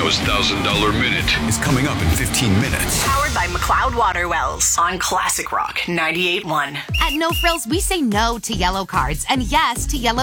Reno's $1,000 Minute is coming up in 15 minutes. Powered by McLeod Water Wells on Classic Rock 98.1. At No Frills, we say no to yellow cards and yes to yellow